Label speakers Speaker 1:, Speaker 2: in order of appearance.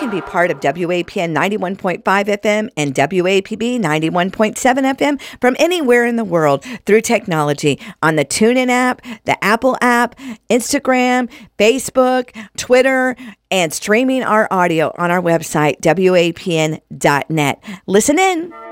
Speaker 1: and be part of WAPN 91.5 FM and WAPB 91.7 FM from anywhere in the world through technology on the TuneIn app, the Apple app, Instagram, Facebook, Twitter, and streaming our audio on our website, WAPN.net. Listen in.